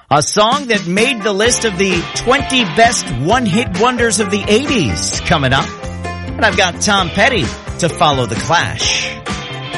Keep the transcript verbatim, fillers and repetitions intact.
A song that made the list of the twenty best one-hit wonders of the eighties coming up. And I've got Tom Petty to follow the Clash.